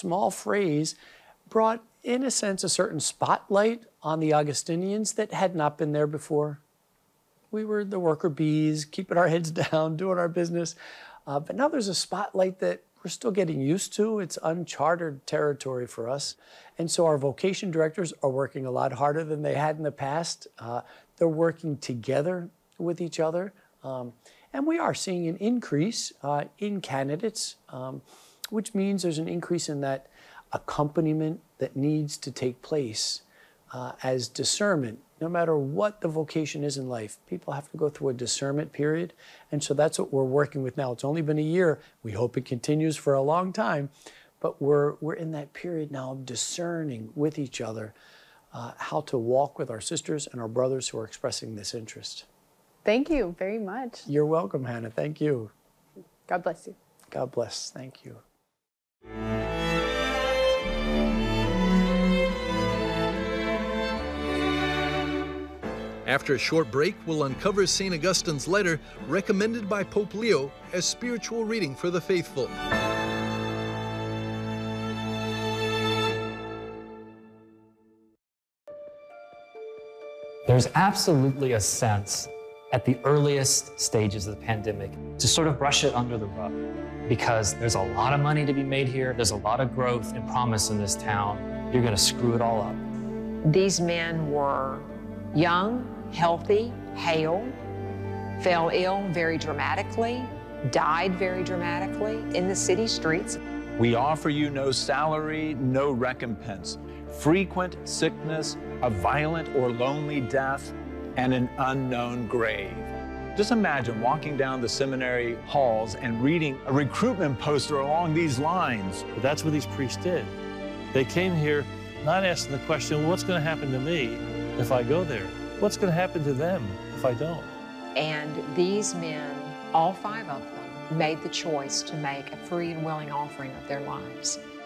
small phrase brought, in a sense, a certain spotlight on the Augustinians that had not been there before. We were the worker bees, keeping our heads down, doing our business. But now there's a spotlight that we're still getting used to. It's uncharted territory for us. And so our vocation directors are working a lot harder than they had in the past. They're working together with each other. And we are seeing an increase in candidates, which means there's an increase in that accompaniment that needs to take place as discernment. No matter what the vocation is in life, people have to go through a discernment period. And so that's what we're working with now. It's only been a year. We hope it continues for a long time. But we're in that period now of discerning with each other how to walk with our sisters and our brothers who are expressing this interest. Thank you very much. You're welcome, Hannah. Thank you. God bless you. God bless. Thank you. After a short break, we'll uncover St. Augustine's letter recommended by Pope Leo as spiritual reading for the faithful. There's absolutely a sense at the earliest stages of the pandemic to sort of brush it under the rug because there's a lot of money to be made here. There's a lot of growth and promise in this town. You're going to screw it all up. These men were young, healthy, hale, fell ill very dramatically, died very dramatically in the city streets. We offer you no salary, no recompense, frequent sickness, a violent or lonely death, and an unknown grave. Just imagine walking down the seminary halls and reading a recruitment poster along these lines. But that's what these priests did. They came here not asking the question, well, what's going to happen to me if I go there? What's going to happen to them if I don't? And these men, all 5 of them, made the choice to make a free and willing offering of their lives.